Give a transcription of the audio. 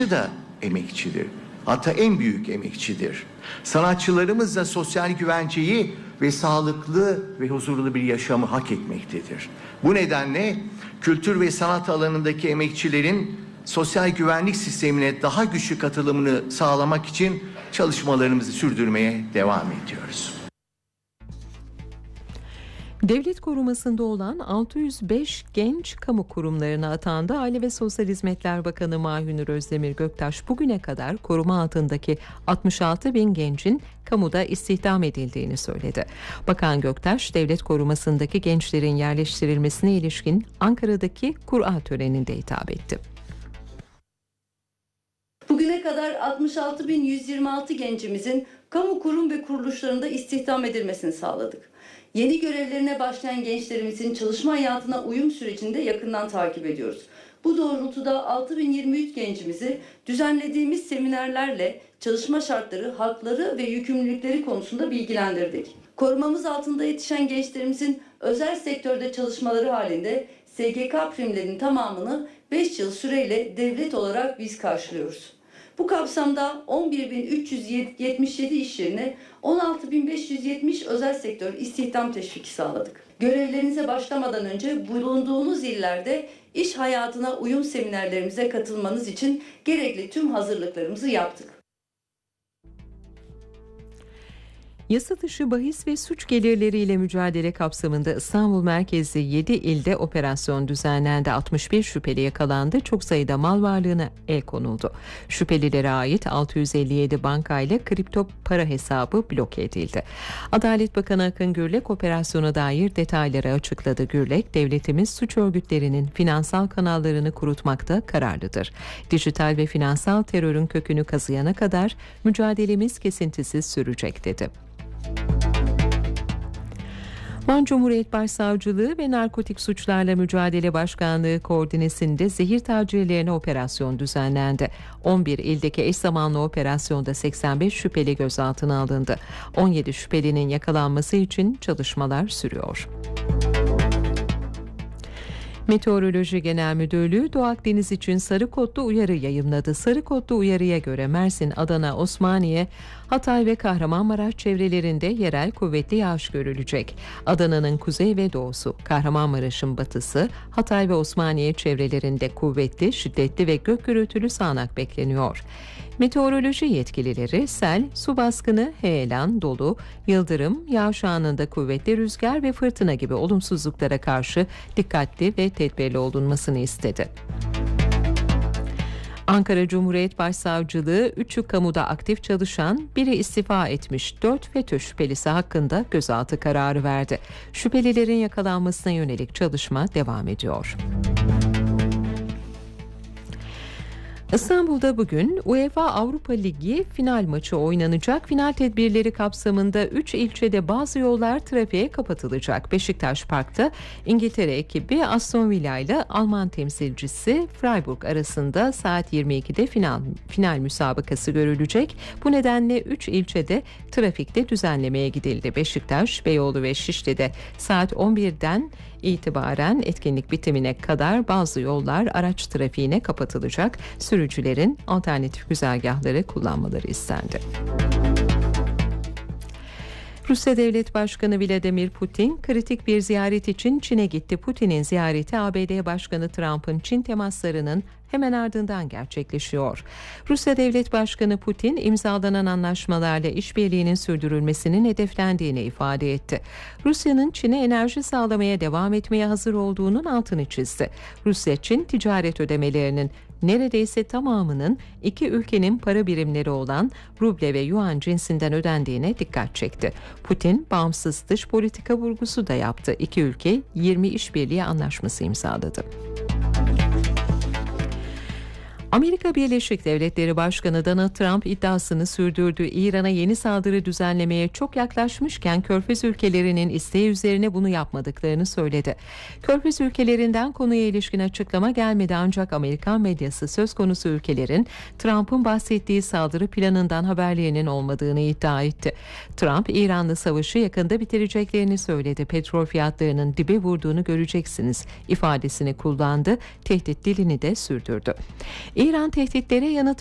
da emekçidir. Hatta en büyük emekçidir. Sanatçılarımız da sosyal güvenceyi ve sağlıklı ve huzurlu bir yaşamı hak etmektedir. Bu nedenle kültür ve sanat alanındaki emekçilerin sosyal güvenlik sistemine daha güçlü katılımını sağlamak için çalışmalarımızı sürdürmeye devam ediyoruz. Devlet korumasında olan 605 genç kamu kurumlarına atandı. Aile ve Sosyal Hizmetler Bakanı Mahünür Özdemir Göktaş bugüne kadar koruma altındaki 66 bin gencin kamuda istihdam edildiğini söyledi. Bakan Göktaş, devlet korumasındaki gençlerin yerleştirilmesine ilişkin Ankara'daki Kur'a töreninde hitap etti. Bugüne kadar 66.126 gencimizin kamu kurum ve kuruluşlarında istihdam edilmesini sağladık. Yeni görevlerine başlayan gençlerimizin çalışma hayatına uyum sürecinde yakından takip ediyoruz. Bu doğrultuda 6023 gencimizi düzenlediğimiz seminerlerle çalışma şartları, hakları ve yükümlülükleri konusunda bilgilendirdik. Korumamız altında yetişen gençlerimizin özel sektörde çalışmaları halinde SGK primlerinin tamamını 5 yıl süreyle devlet olarak biz karşılıyoruz. Bu kapsamda 11.377 iş yerine 16.570 özel sektör istihdam teşviki sağladık. Görevlerinize başlamadan önce bulunduğunuz illerde iş hayatına uyum seminerlerimize katılmanız için gerekli tüm hazırlıklarımızı yaptık. Yasa dışı bahis ve suç gelirleriyle mücadele kapsamında İstanbul merkezli 7 ilde operasyon düzenlendi. 61 şüpheli yakalandı. Çok sayıda mal varlığına el konuldu. Şüphelilere ait 657 bankayla kripto para hesabı bloke edildi. Adalet Bakanı Akın Gürlek operasyona dair detayları açıkladı. Gürlek, devletimiz suç örgütlerinin finansal kanallarını kurutmakta kararlıdır. Dijital ve finansal terörün kökünü kazıyana kadar mücadelemiz kesintisiz sürecek dedi. Van Cumhuriyet Başsavcılığı ve Narkotik Suçlarla Mücadele Başkanlığı koordinesinde zehir tacirlerine operasyon düzenlendi. 11 ildeki eş zamanlı operasyonda 85 şüpheli gözaltına alındı. 17 şüphelinin yakalanması için çalışmalar sürüyor. Meteoroloji Genel Müdürlüğü Doğu Akdeniz için sarı kodlu uyarı yayımladı. Sarı kodlu uyarıya göre Mersin, Adana, Osmaniye, Hatay ve Kahramanmaraş çevrelerinde yerel kuvvetli yağış görülecek. Adana'nın kuzey ve doğusu, Kahramanmaraş'ın batısı, Hatay ve Osmaniye çevrelerinde kuvvetli, şiddetli ve gök gürültülü sağanak bekleniyor. Meteoroloji yetkilileri sel, su baskını, heyelan, dolu, yıldırım, yağış anında kuvvetli rüzgar ve fırtına gibi olumsuzluklara karşı dikkatli ve tedbirli olunmasını istedi. Ankara Cumhuriyet Başsavcılığı 3'ü kamuda aktif çalışan, biri istifa etmiş 4 FETÖ şüphelisi hakkında gözaltı kararı verdi. Şüphelilerin yakalanmasına yönelik çalışma devam ediyor. İstanbul'da bugün UEFA Avrupa Ligi final maçı oynanacak. Final tedbirleri kapsamında 3 ilçede bazı yollar trafiğe kapatılacak. Beşiktaş Park'ta İngiltere ekibi Aston Villa ile Alman temsilcisi Freiburg arasında saat 22'de final müsabakası görülecek. Bu nedenle 3 ilçede trafikte düzenlemeye gidildi. Beşiktaş, Beyoğlu ve Şişli'de saat 11'den itibaren etkinlik bitimine kadar bazı yollar araç trafiğine kapatılacak. Sürücülerin alternatif güzergahları kullanmaları istendi. Rusya Devlet Başkanı Vladimir Putin kritik bir ziyaret için Çin'e gitti. Putin'in ziyareti ABD Başkanı Trump'ın Çin temaslarının hemen ardından gerçekleşiyor. Rusya Devlet Başkanı Putin imzalanan anlaşmalarla işbirliğinin sürdürülmesinin hedeflendiğini ifade etti. Rusya'nın Çin'e enerji sağlamaya devam etmeye hazır olduğunun altını çizdi. Rusya-Çin ticaret ödemelerinin neredeyse tamamının iki ülkenin para birimleri olan ruble ve yuan cinsinden ödendiğine dikkat çekti. Putin bağımsız dış politika vurgusu da yaptı. İki ülke 20 işbirliği anlaşması imzaladı. Amerika Birleşik Devletleri Başkanı Donald Trump iddiasını sürdürdü. İran'a yeni saldırı düzenlemeye çok yaklaşmışken Körfez ülkelerinin isteği üzerine bunu yapmadıklarını söyledi. Körfez ülkelerinden konuya ilişkin açıklama gelmedi ancak Amerikan medyası söz konusu ülkelerin Trump'ın bahsettiği saldırı planından haberlerinin olmadığını iddia etti. Trump, İran'la savaşı yakında bitireceklerini söyledi. Petrol fiyatlarının dibe vurduğunu göreceksiniz ifadesini kullandı. Tehdit dilini de sürdürdü. İran tehditlere yanıt